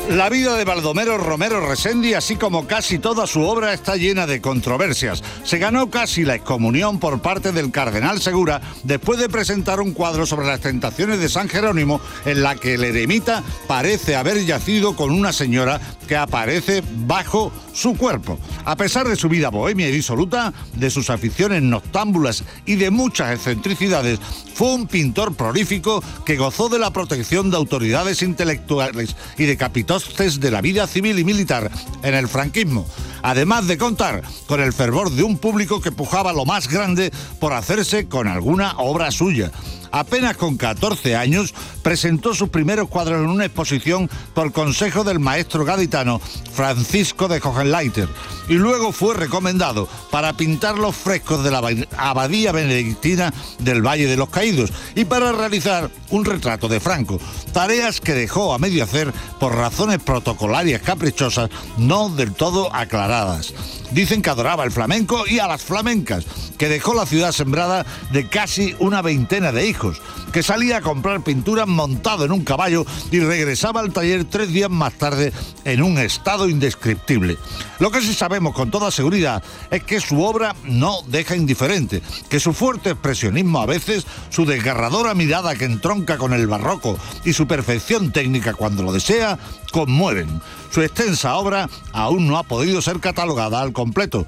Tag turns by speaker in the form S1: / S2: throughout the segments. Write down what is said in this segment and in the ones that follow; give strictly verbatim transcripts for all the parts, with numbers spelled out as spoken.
S1: La vida de Baldomero Romero Resendi, así como casi toda su obra, está llena de controversias. Se ganó casi la excomunión por parte del cardenal Segura después de presentar un cuadro sobre las tentaciones de San Jerónimo en la que el eremita parece haber yacido con una señora que aparece bajo su cuerpo. A pesar de su vida bohemia y disoluta, de sus aficiones noctámbulas y de muchas excentricidades, fue un pintor prolífico que gozó de la protección de autoridades intelectuales y de capitostes de la vida civil y militar en el franquismo, además de contar con el fervor de un público que pujaba lo más grande por hacerse con alguna obra suya. Apenas con catorce años presentó sus primeros cuadros en una exposición por consejo del maestro gaditano Francisco de Hohenleiter y luego fue recomendado para pintar los frescos de la abadía benedictina del Valle de los Caídos y para realizar un retrato de Franco, tareas que dejó a medio hacer por razones protocolarias caprichosas no del todo aclaradas. Dicen que adoraba el flamenco y a las flamencas, que dejó la ciudad sembrada de casi una veintena de hijos, que salía a comprar pinturas montado en un caballo y regresaba al taller tres días más tarde en un estado indescriptible. Lo que sí sabemos con toda seguridad es que su obra no deja indiferente, que su fuerte expresionismo a veces, su desgarradora mirada que entronca con el barroco y su perfección técnica cuando lo desea, conmueven. Su extensa obra aún no ha podido ser catalogada al completo,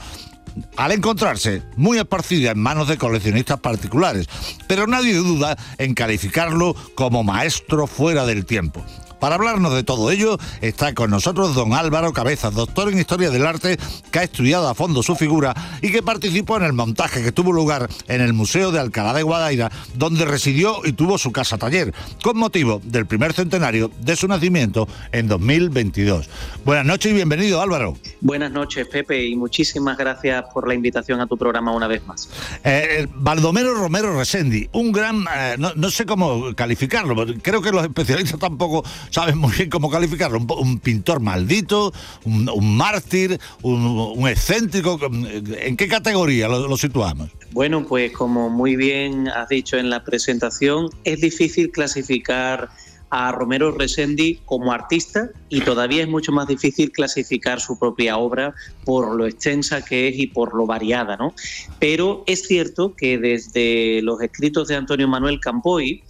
S1: al encontrarse muy esparcida en manos de coleccionistas particulares, pero nadie duda en calificarlo como maestro fuera del tiempo. Para hablarnos de todo ello está con nosotros don Álvaro Cabezas, doctor en Historia del Arte, que ha estudiado a fondo su figura y que participó en el montaje que tuvo lugar en el Museo de Alcalá de Guadaira, donde residió y tuvo su casa taller, con motivo del primer centenario de su nacimiento en dos mil veintidós. Buenas noches y bienvenido, Álvaro.
S2: Buenas noches, Pepe, y muchísimas gracias por la invitación a tu programa una vez más.
S1: Eh, Baldomero Romero Resendi, un gran... Eh, no, no sé cómo calificarlo, creo que los especialistas tampoco saben muy bien cómo calificarlo. Un, un pintor maldito, un, un mártir, un, un excéntrico. ¿En qué categoría lo, lo situamos?
S2: Bueno, pues como muy bien has dicho en la presentación, es difícil clasificar a Romero Resendi como artista y todavía es mucho más difícil clasificar su propia obra por lo extensa que es y por lo variada, ¿no? Pero es cierto que desde los escritos de Antonio Manuel Campoy,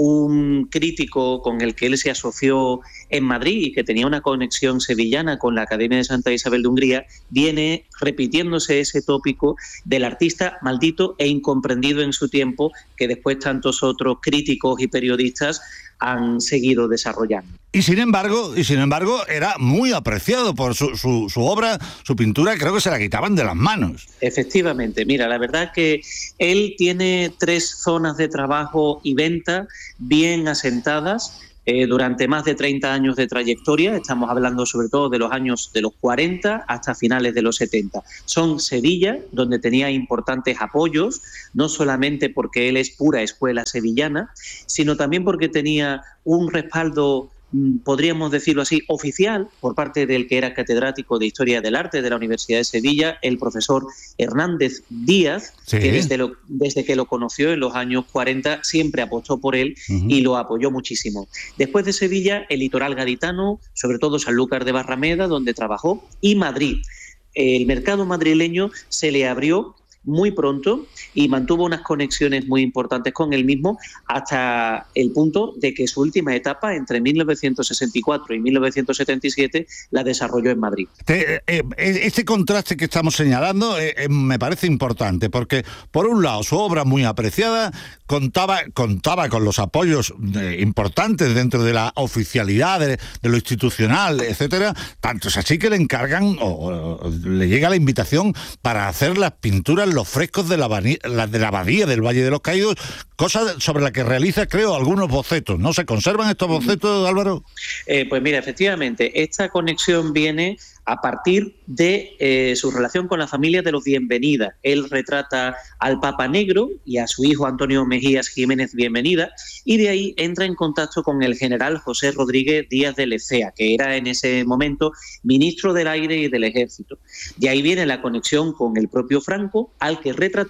S2: un crítico con el que él se asoció en Madrid y que tenía una conexión sevillana con la Academia de Santa Isabel de Hungría, viene repitiéndose ese tópico del artista maldito e incomprendido en su tiempo, que después tantos otros críticos y periodistas han seguido desarrollando.
S1: Y sin embargo, y sin embargo, era muy apreciado por su, su, su obra, su pintura, creo que se la quitaban de las manos.
S2: Efectivamente, mira, la verdad que él tiene tres zonas de trabajo y venta bien asentadas. Eh, durante más de treinta años de trayectoria, estamos hablando sobre todo de los años de los cuarenta hasta finales de los setenta. Son Sevilla, donde tenía importantes apoyos, no solamente porque él es pura escuela sevillana, sino también porque tenía un respaldo, podríamos decirlo así, oficial, por parte del que era catedrático de Historia del Arte de la Universidad de Sevilla, el profesor Hernández Díaz, sí, que desde, lo, desde que lo conoció en los años cuarenta siempre apostó por él uh-huh. y lo apoyó muchísimo. Después de Sevilla, el litoral gaditano, sobre todo Sanlúcar de Barrameda, donde trabajó, y Madrid. El mercado madrileño se le abrió muy pronto y mantuvo unas conexiones muy importantes con él mismo hasta el punto de que su última etapa, entre mil novecientos sesenta y cuatro y mil novecientos setenta y siete, la desarrolló en Madrid.
S1: Este, eh, este contraste que estamos señalando eh, eh, me parece importante porque, por un lado, su obra muy apreciada contaba, contaba con los apoyos eh, importantes dentro de la oficialidad, de, de lo institucional, etcétera, tanto es así que le encargan o, o le llega la invitación para hacer las pinturas, los frescos de la, la, de la abadía del Valle de los Caídos, cosa sobre la que realiza, creo, algunos bocetos. ¿No se conservan estos bocetos, Álvaro?
S2: Eh, pues mira, efectivamente, esta conexión viene a partir de eh, su relación con la familia de los Bienvenida. Él retrata al Papa Negro y a su hijo Antonio Mejías Jiménez Bienvenida, y de ahí entra en contacto con el general José Rodríguez Díaz de Lecea, que era en ese momento ministro del Aire y del Ejército. De ahí viene la conexión con el propio Franco, al que retrató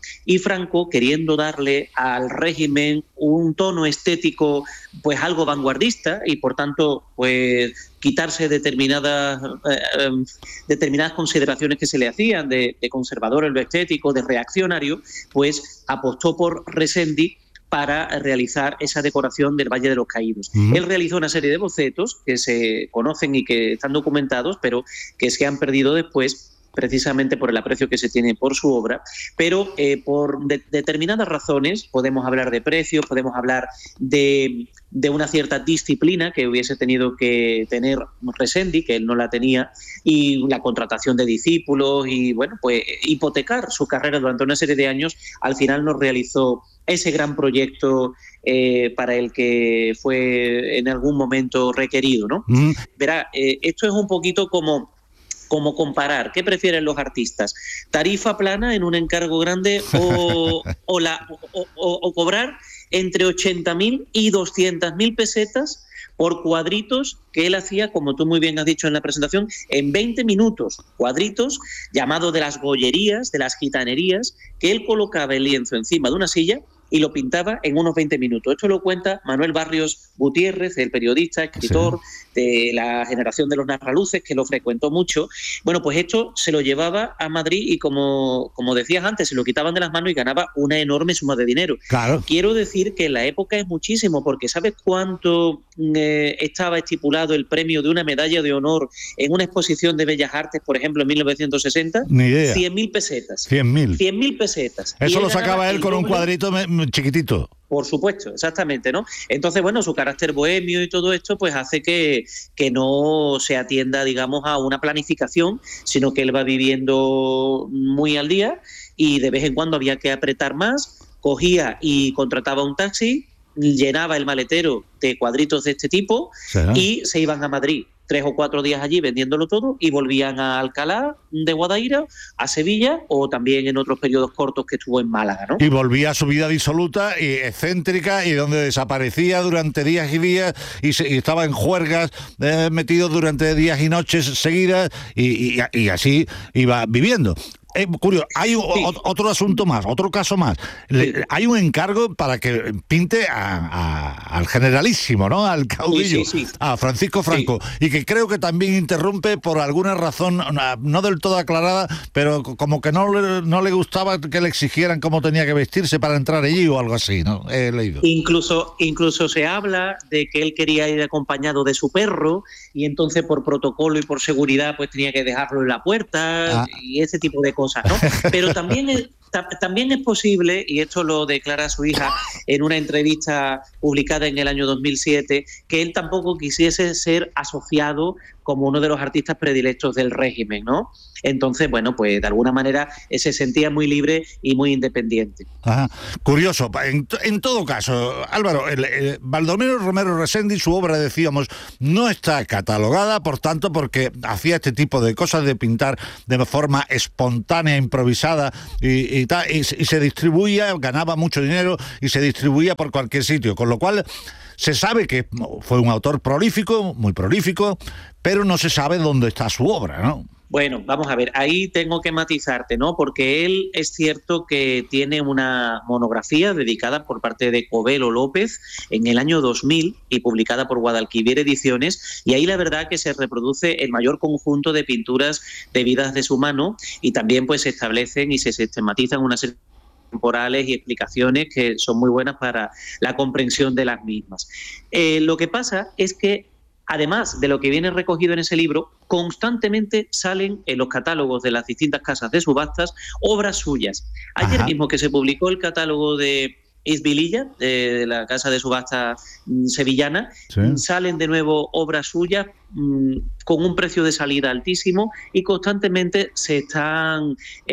S2: y Franco, queriendo darle al régimen un tono estético pues algo vanguardista y por tanto pues quitarse determinadas eh, determinadas consideraciones que se le hacían de, de conservador en lo estético, de reaccionario, pues apostó por Resendi para realizar esa decoración del Valle de los Caídos. Uh-huh. Él realizó una serie de bocetos que se conocen y que están documentados, pero que se han perdido después precisamente por el aprecio que se tiene por su obra, pero eh, por de, determinadas razones, podemos hablar de precios, podemos hablar de, de una cierta disciplina que hubiese tenido que tener Resendi, que él no la tenía, y la contratación de discípulos, y bueno, pues hipotecar su carrera durante una serie de años, al final no realizó ese gran proyecto eh, para el que fue en algún momento requerido, ¿no? Mm. Verá, eh, esto es un poquito como... como comparar, ¿qué prefieren los artistas? ¿Tarifa plana en un encargo grande o, o, la, o, o, o cobrar entre ochenta mil y doscientas mil pesetas por cuadritos que él hacía, como tú muy bien has dicho en la presentación, en veinte minutos? Cuadritos llamados de las gollerías, de las gitanerías, que él colocaba el lienzo encima de una silla y lo pintaba en unos veinte minutos. Esto lo cuenta Manuel Barrios Gutiérrez, el periodista, escritor sí. de la generación de los narraluces, que lo frecuentó mucho. Bueno, pues esto se lo llevaba a Madrid y, como, como decías antes, se lo quitaban de las manos y ganaba una enorme suma de dinero.
S1: Claro.
S2: Quiero decir que en la época es muchísimo, porque ¿sabes cuánto eh, estaba estipulado el premio de una medalla de honor en una exposición de Bellas Artes, por ejemplo, en mil novecientos sesenta?
S1: Ni idea.
S2: cien mil pesetas.
S1: cien mil.
S2: cien mil pesetas.
S1: Eso lo sacaba él con un cuadrito chiquitito.
S2: Por supuesto, exactamente, ¿no? Entonces, bueno, su carácter bohemio y todo esto pues hace que, que no se atienda, digamos, a una planificación, sino que él va viviendo muy al día y de vez en cuando había que apretar más, cogía y contrataba un taxi, llenaba el maletero de cuadritos de este tipo ¿será? Y se iban a Madrid. Tres o cuatro días allí vendiéndolo todo y volvían a Alcalá de Guadaira, a Sevilla o también en otros periodos cortos que estuvo en Málaga, ¿no?
S1: Y volvía a su vida disoluta y excéntrica y donde desaparecía durante días y días y, se, y estaba en juergas eh, metido durante días y noches seguidas y, y, y así iba viviendo. Eh, curioso, hay sí. o, otro asunto más, otro caso más. Le, sí. Hay un encargo para que pinte a, a, al generalísimo, ¿no? Al caudillo, sí, sí, sí. a Francisco Franco, sí. y que creo que también interrumpe por alguna razón, no del todo aclarada, pero como que no le, no le gustaba que le exigieran cómo tenía que vestirse para entrar allí o algo así, ¿no? He leído.
S2: Incluso, incluso se habla de que él quería ir acompañado de su perro y entonces por protocolo y por seguridad pues tenía que dejarlo en la puerta ah. y ese tipo de cosas. ¿No? Pero también es, ta, también es posible, y esto lo declara su hija en una entrevista publicada en el año dos mil siete, que él tampoco quisiese ser asociado como uno de los artistas predilectos del régimen, ¿no? Entonces, bueno, pues de alguna manera se sentía muy libre y muy independiente.
S1: Ajá. Curioso. En, en todo caso, Álvaro, el, el Baldomero Romero Resendi, su obra, decíamos, no está catalogada, por tanto, porque hacía este tipo de cosas de pintar de forma espontánea, improvisada, y, y, tal, y, y se distribuía, ganaba mucho dinero y se distribuía por cualquier sitio, con lo cual se sabe que fue un autor prolífico, muy prolífico, pero no se sabe dónde está su obra, ¿no?
S2: Bueno, vamos a ver, ahí tengo que matizarte, ¿no? Porque él es cierto que tiene una monografía dedicada por parte de Covelo López en el año dos mil y publicada por Guadalquivir Ediciones, y ahí la verdad que se reproduce el mayor conjunto de pinturas de vidas de su mano y también pues se establecen y se sistematizan una serie temporales y explicaciones que son muy buenas para la comprensión de las mismas. Eh, lo que pasa es que además de lo que viene recogido en ese libro, constantemente salen en los catálogos de las distintas casas de subastas obras suyas. Ayer Ajá. mismo que se publicó el catálogo de Isbililla, de la casa de subasta sevillana, sí. salen de nuevo obras suyas mmm, con un precio de salida altísimo y constantemente se están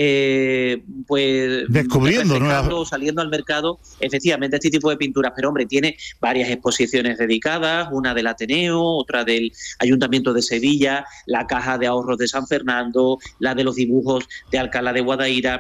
S2: eh, pues
S1: descubriendo, ¿no?
S2: Saliendo al mercado, efectivamente, este tipo de pinturas. Pero hombre, tiene varias exposiciones dedicadas, una del Ateneo, otra del Ayuntamiento de Sevilla, la Caja de Ahorros de San Fernando, la de los dibujos de Alcalá de Guadaira.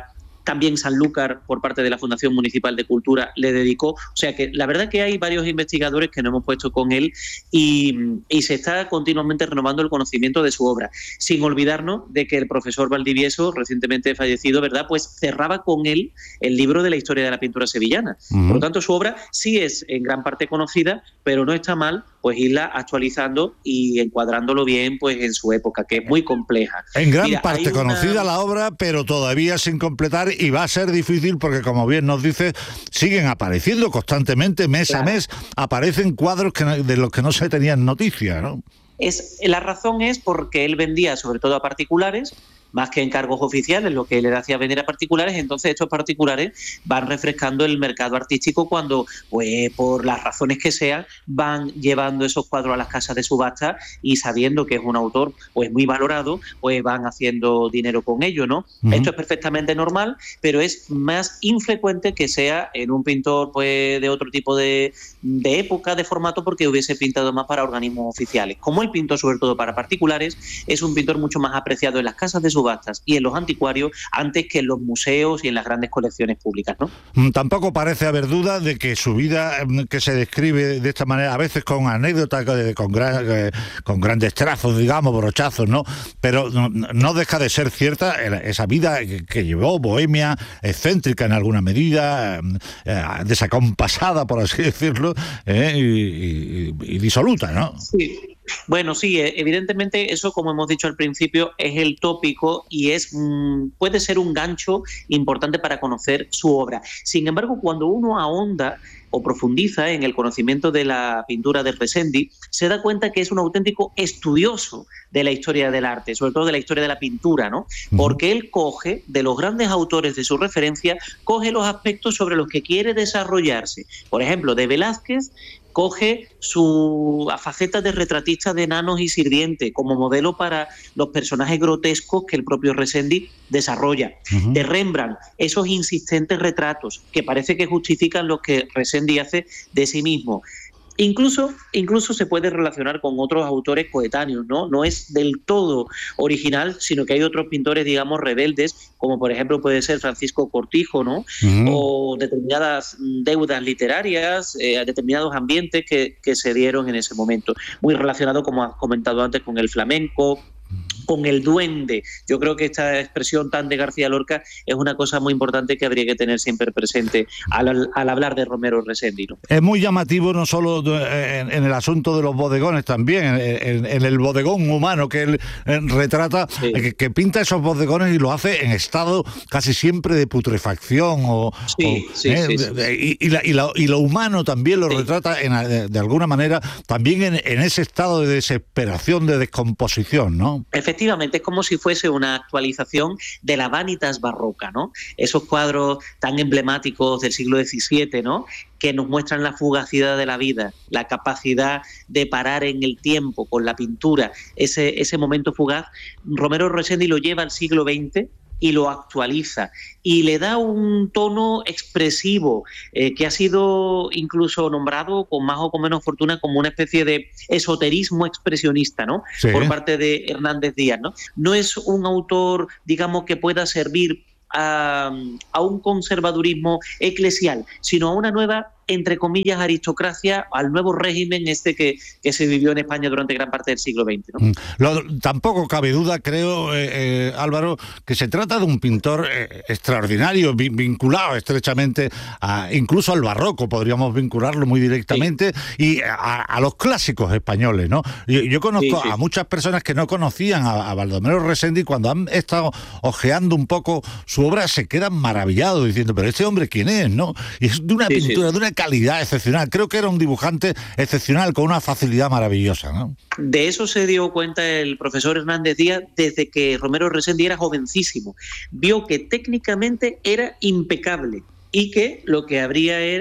S2: también Sanlúcar, por parte de la Fundación Municipal de Cultura, le dedicó. O sea que la verdad que hay varios investigadores que nos hemos puesto con él y, y se está continuamente renovando el conocimiento de su obra, sin olvidarnos de que el profesor Valdivieso, recientemente fallecido, ¿verdad?, pues cerraba con él el libro de la historia de la pintura sevillana. Uh-huh. Por lo tanto, su obra sí es en gran parte conocida, pero no está mal pues irla actualizando y encuadrándolo bien pues en su época, que es muy compleja.
S1: En gran Mira, parte conocida una... la obra, pero todavía sin completar, y va a ser difícil porque, como bien nos dice, siguen apareciendo constantemente, mes claro. a mes, aparecen cuadros que, de los que no se tenían noticia, ¿no?
S2: Es, la razón es porque él vendía sobre todo a particulares, más que encargos oficiales, lo que le hacía vender a particulares. Entonces estos particulares van refrescando el mercado artístico cuando, pues por las razones que sean, van llevando esos cuadros a las casas de subasta y sabiendo que es un autor pues muy valorado, pues van haciendo dinero con ello, ¿no? Uh-huh. Esto es perfectamente normal, pero es más infrecuente que sea en un pintor pues de otro tipo de, de época, de formato, porque hubiese pintado más para organismos oficiales. Como él pintó sobre todo para particulares, es un pintor mucho más apreciado en las casas de subasta y en los anticuarios antes que en los museos y en las grandes colecciones públicas, ¿no?
S1: Tampoco parece haber duda de que su vida, que se describe de esta manera, a veces con anécdotas, con, gran, con grandes trazos, digamos, brochazos, ¿no? Pero no, no deja de ser cierta esa vida que, que llevó, bohemia, excéntrica en alguna medida, eh, desacompasada, por así decirlo, eh, y, y, y disoluta, ¿no?
S2: Sí. Bueno, sí, evidentemente eso, como hemos dicho al principio, es el tópico y es mmm, puede ser un gancho importante para conocer su obra. Sin embargo, cuando uno ahonda o profundiza en el conocimiento de la pintura de Resendi, se da cuenta que es un auténtico estudioso de la historia del arte, sobre todo de la historia de la pintura, ¿no? Porque él coge, de los grandes autores de su referencia, coge los aspectos sobre los que quiere desarrollarse. Por ejemplo, de Velázquez, coge su faceta de retratista de enanos y sirvientes como modelo para los personajes grotescos que el propio Resendi desarrolla. Uh-huh. De Rembrandt, esos insistentes retratos que parece que justifican lo que Resendi hace de sí mismo. Incluso, incluso se puede relacionar con otros autores coetáneos, ¿no? No es del todo original, sino que hay otros pintores, digamos, rebeldes, como por ejemplo puede ser Francisco Cortijo, ¿no? Uh-huh. O determinadas deudas literarias, eh, determinados ambientes que, que se dieron en ese momento. Muy relacionado, como has comentado antes, con el flamenco, con el duende. Yo creo que esta expresión tan de García Lorca es una cosa muy importante que habría que tener siempre presente al, al hablar de Romero Resendi, ¿no?
S1: Es muy llamativo no solo en, en el asunto de los bodegones, también en, en, en el bodegón humano que él retrata, sí. que, que pinta esos bodegones y lo hace en estado casi siempre de putrefacción o,
S2: sí,
S1: o,
S2: sí,
S1: eh,
S2: sí, sí.
S1: Y, y, la, y, la, y lo humano también lo sí. retrata en, de, de alguna manera también en, en ese estado de desesperación, de descomposición, ¿no?
S2: Efectivamente, es como si fuese una actualización de la Vanitas barroca, ¿no? Esos cuadros tan emblemáticos del siglo diecisiete, ¿no?, que nos muestran la fugacidad de la vida, la capacidad de parar en el tiempo con la pintura, ese, ese momento fugaz. Romero Resendi lo lleva al siglo veinte y lo actualiza y le da un tono expresivo eh, que ha sido incluso nombrado con más o con menos fortuna como una especie de esoterismo expresionista, ¿no? Sí. Por parte de Hernández Díaz, ¿no? No es un autor, digamos, que pueda servir a, a un conservadurismo eclesial, sino a una nueva, entre comillas, aristocracia, al nuevo régimen este que, que se vivió en España durante gran parte del siglo veinte, ¿no?
S1: Lo, tampoco cabe duda, creo, eh, eh, Álvaro, que se trata de un pintor eh, extraordinario, vi, vinculado estrechamente a, incluso al barroco, podríamos vincularlo muy directamente, sí. y a, a los clásicos españoles, ¿no? Yo, yo conozco sí, sí. a muchas personas que no conocían a, a Baldomero Resendi, cuando han estado ojeando un poco su obra, se quedan maravillados diciendo, pero este hombre, ¿quién es?, ¿no? Y es de una sí, pintura, sí. de una calidad excepcional. Creo que era un dibujante excepcional, con una facilidad maravillosa, ¿no?
S2: De eso se dio cuenta el profesor Hernández Díaz desde que Romero Resendi era jovencísimo. Vio que técnicamente era impecable y que lo que habría era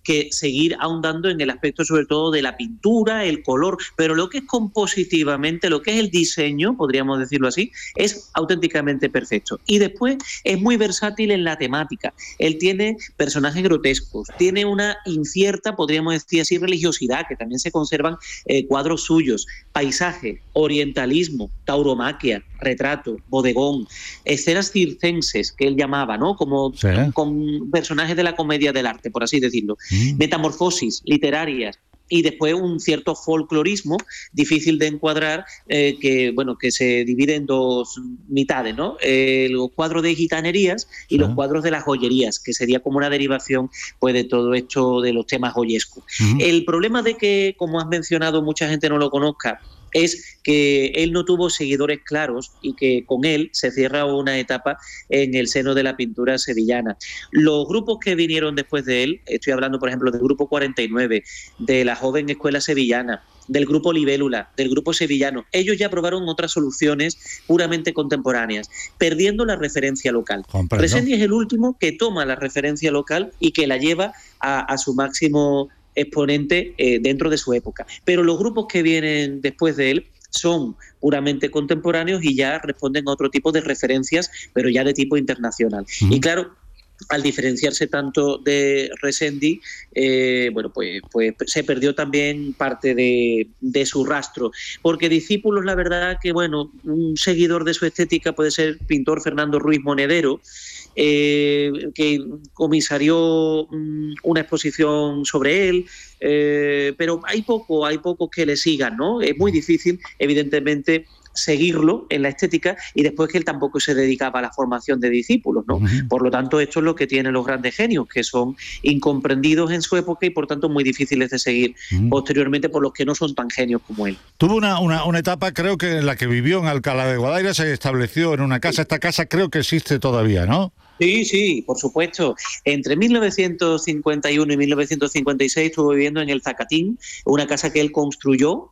S2: que seguir ahondando en el aspecto sobre todo de la pintura, el color, pero lo que es compositivamente, lo que es el diseño, podríamos decirlo así, es auténticamente perfecto. Y después es muy versátil en la temática. Él tiene personajes grotescos, tiene una incierta, podríamos decir así, religiosidad, que también se conservan eh, cuadros suyos, paisaje, orientalismo, tauromaquia, retrato, bodegón, escenas circenses, que él llamaba, ¿no? Como sí. con personajes de la comedia del arte, por así decirlo. Mm. Metamorfosis literarias. Y después un cierto folclorismo difícil de encuadrar, eh, que bueno que se divide en dos mitades, ¿no? Eh, los cuadros de gitanerías y sí. los cuadros de las joyerías, que sería como una derivación pues de todo esto de los temas joyescos. Uh-huh. El problema de que, como has mencionado, mucha gente no lo conozca, es que él no tuvo seguidores claros y que con él se cierra una etapa en el seno de la pintura sevillana. Los grupos que vinieron después de él, estoy hablando por ejemplo del Grupo cuarenta y nueve, de la Joven Escuela Sevillana, del Grupo Libélula, del Grupo Sevillano, ellos ya probaron otras soluciones puramente contemporáneas, perdiendo la referencia local. Comprendo. Resendi es el último que toma la referencia local y que la lleva a, a su máximo exponente eh, dentro de su época. Pero los grupos que vienen después de él son puramente contemporáneos y ya responden a otro tipo de referencias, pero ya de tipo internacional. Uh-huh. Y claro, al diferenciarse tanto de Resendi, eh, bueno, pues, pues se perdió también parte de, de su rastro. Porque discípulos, la verdad que, bueno, un seguidor de su estética puede ser pintor Fernando Ruiz Monedero, eh, que comisarió um, una exposición sobre él, eh, pero hay poco, hay pocos que le sigan, ¿no? Es muy difícil, evidentemente, seguirlo en la estética, y después que él tampoco se dedicaba a la formación de discípulos, ¿no? Uh-huh. Por lo tanto, esto es lo que tienen los grandes genios, que son incomprendidos en su época y por tanto muy difíciles de seguir uh-huh. posteriormente por los que no son tan genios como él.
S1: Tuvo una, una, una etapa, creo que en la que vivió en Alcalá de Guadaira, se estableció en una casa. Esta casa creo que existe todavía, ¿no?
S2: Sí, sí, por supuesto. Entre mil novecientos cincuenta y uno y mil novecientos cincuenta y seis estuvo viviendo en el Zacatín, una casa que él construyó,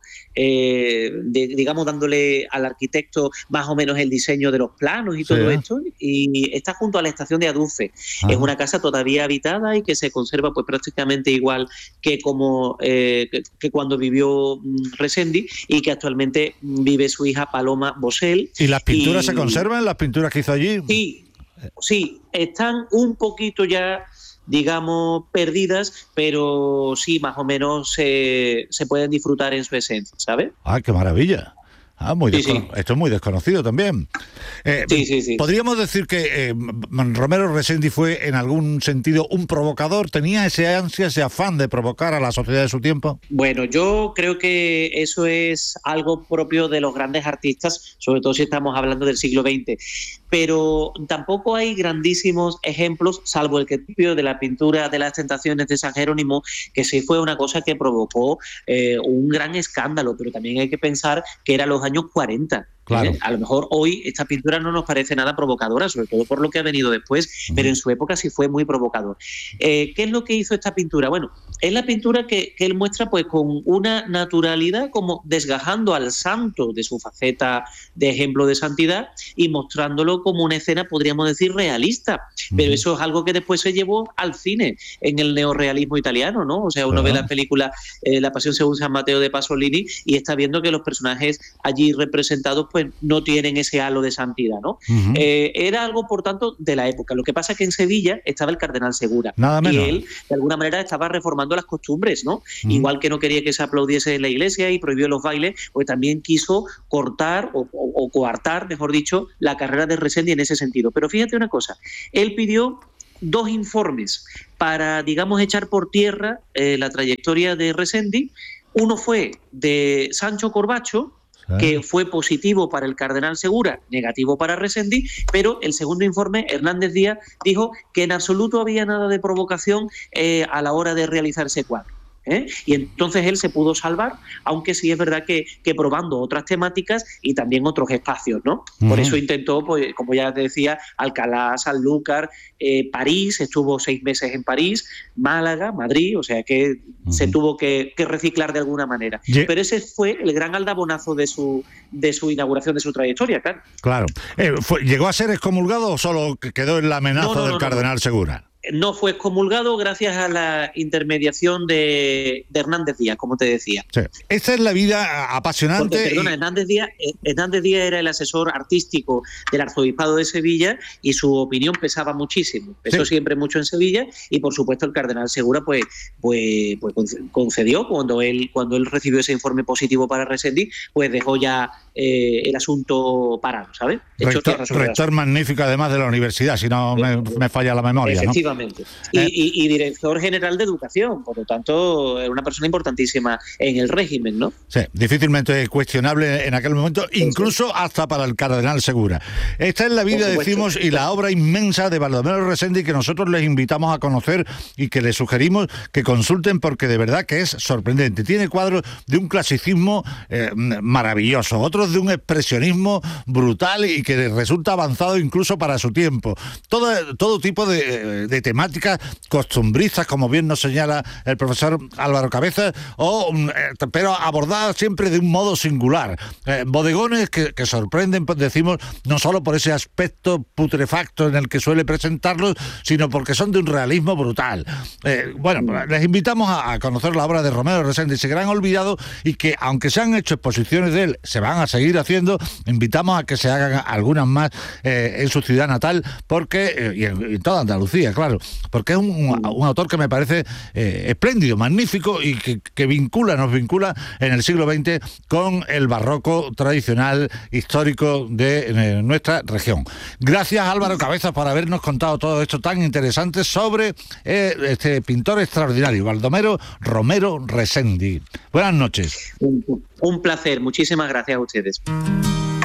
S2: eh, de, digamos, dándole al arquitecto más o menos el diseño de los planos y todo sí. esto, y está junto a la estación de Aduce. Ah. Es una casa todavía habitada y que se conserva pues prácticamente igual que como eh, que, que cuando vivió Resendi, y que actualmente vive su hija Paloma Bosel.
S1: ¿Y las pinturas y, se conservan, las pinturas que hizo allí?
S2: Sí. Sí, están un poquito ya, digamos, perdidas, pero sí, más o menos se, se pueden disfrutar en su esencia, ¿sabes?
S1: ¡Ah, qué maravilla! Ah, muy sí, descono- sí. Esto es muy desconocido también. Eh, sí, sí, sí. ¿Podríamos decir que eh, Romero Resendi fue en algún sentido un provocador? ¿Tenía ese ansia, ese afán de provocar a la sociedad de su tiempo?
S2: Bueno, yo creo que eso es algo propio de los grandes artistas, sobre todo si estamos hablando del siglo veinte. Pero tampoco hay grandísimos ejemplos, salvo el que propio de la pintura de las Tentaciones de San Jerónimo, que sí fue una cosa que provocó eh, un gran escándalo, pero también hay que pensar que eran los años cuarenta. Claro. A lo mejor hoy esta pintura no nos parece nada provocadora, sobre todo por lo que ha venido después, uh-huh. pero en su época sí fue muy provocador. Eh, ¿Qué es lo que hizo esta pintura? Bueno, es la pintura que, que él muestra pues con una naturalidad, como desgajando al santo de su faceta de ejemplo de santidad y mostrándolo como una escena, podríamos decir, realista. Uh-huh. Pero eso es algo que después se llevó al cine, en el neorrealismo italiano, ¿no? O sea, uno uh-huh. ve la película eh, La Pasión según San Mateo de Pasolini y está viendo que los personajes allí representados pues no tienen ese halo de santidad, ¿no? Uh-huh. Eh, era algo, por tanto, de la época. Lo que pasa es que en Sevilla estaba el cardenal Segura.
S1: Nada menos.
S2: Y él, de alguna manera, estaba reformando las costumbres, ¿no? Uh-huh. Igual que no quería que se aplaudiese en la iglesia y prohibió los bailes, pues también quiso cortar o, o, o coartar, mejor dicho, la carrera de Resendi en ese sentido. Pero fíjate una cosa, él pidió dos informes para, digamos, echar por tierra eh, la trayectoria de Resendi. Uno fue de Sancho Corbacho, que fue positivo para el cardenal Segura, negativo para Resendi, pero el segundo informe, Hernández Díaz, dijo que en absoluto había nada de provocación eh, a la hora de realizar ese cuadro. ¿Eh? Y entonces él se pudo salvar, aunque sí es verdad que, que probando otras temáticas y también otros espacios, ¿no? Uh-huh. Por eso intentó, pues, como ya te decía, Alcalá, Sanlúcar, eh, París, estuvo seis meses en París, Málaga, Madrid, o sea que uh-huh. se tuvo que, que reciclar de alguna manera. Yeah. Pero ese fue el gran aldabonazo de su, de su inauguración, de su trayectoria, claro.
S1: Claro. Eh, fue, ¿Llegó a ser excomulgado o solo quedó en la amenaza no, no, del no, cardenal no. Segura?
S2: no fue excomulgado gracias a la intermediación de, de Hernández Díaz, como te decía.
S1: Sí. Esta es la vida apasionante.
S2: Porque, perdona,
S1: y...
S2: Hernández Díaz, Hernández Díaz era el asesor artístico del Arzobispado de Sevilla y su opinión pesaba muchísimo. Pesó sí. siempre mucho en Sevilla y, por supuesto, el cardenal Segura pues, pues, pues concedió cuando él, cuando él recibió ese informe positivo para Reséndiz, pues dejó ya eh, el asunto parado, ¿sabes?
S1: Rector, rector magnífico, además, de la universidad, si no me, me falla la memoria.
S2: Efectivamente. ¿No? Y, eh. y, y director general de Educación, por lo tanto, era una persona importantísima en el régimen, ¿no?
S1: Sí, difícilmente cuestionable en aquel momento, incluso hasta para el cardenal Segura. Esta es la vida, decimos, y la obra inmensa de Baldomero Reséndiz, que nosotros les invitamos a conocer y que les sugerimos que consulten, porque de verdad que es sorprendente. Tiene cuadros de un clasicismo eh, maravilloso, otros de un expresionismo brutal y que resulta avanzado incluso para su tiempo. Todo, todo tipo de, de temáticas costumbristas, como bien nos señala el profesor Álvaro Cabezas, o, eh, pero abordadas siempre de un modo singular. Eh, bodegones que, que sorprenden, pues decimos, no solo por ese aspecto putrefacto en el que suele presentarlos, sino porque son de un realismo brutal. Eh, bueno, les invitamos a, a conocer la obra de Romero Reséndiz, ese gran olvidado, y que, aunque se han hecho exposiciones de él, se van a seguir haciendo. Invitamos a que se hagan algunas más eh, en su ciudad natal, porque eh, y en, en toda Andalucía, claro, porque es un, un, un autor que me parece eh, espléndido, magnífico, y que, que vincula, nos vincula en el siglo veinte con el barroco tradicional histórico de, de nuestra región. Gracias, Álvaro Cabezas, por habernos contado todo esto tan interesante sobre eh, este pintor extraordinario, Baldomero Romero Reséndiz. Buenas noches.
S2: Un, un placer, muchísimas gracias a ustedes.